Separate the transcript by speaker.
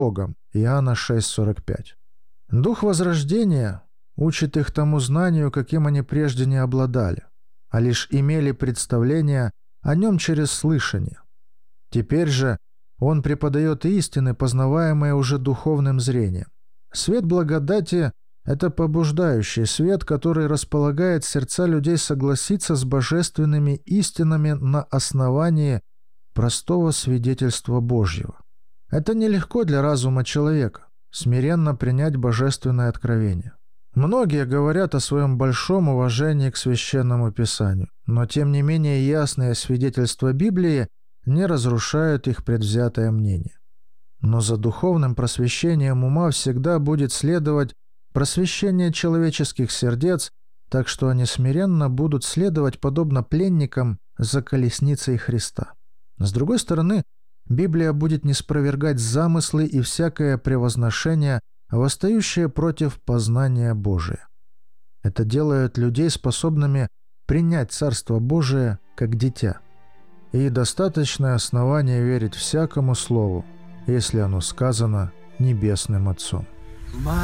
Speaker 1: Богом. Иоанна 6:45. Дух возрождения учит их тому знанию, каким они прежде не обладали, а лишь имели представление о нем через слышание. Теперь же он преподает истины, познаваемые уже духовным зрением. Свет благодати – это побуждающий свет, который располагает сердца людей согласиться с божественными истинами на основании простого свидетельства Божьего. Это нелегко для разума человека – смиренно принять божественное откровение. Многие говорят о своем большом уважении к Священному Писанию, но тем не менее ясные свидетельства Библии не разрушают их предвзятое мнение. Но за духовным просвещением ума всегда будет следовать просвещение человеческих сердец, так что они смиренно будут следовать подобно пленникам за колесницей Христа. С другой стороны, Библия будет ниспровергать замыслы и всякое превозношение, восстающее против познания Божия. Это делает людей способными принять Царство Божие как дитя. И достаточное основание верить всякому слову, если оно сказано Небесным Отцом.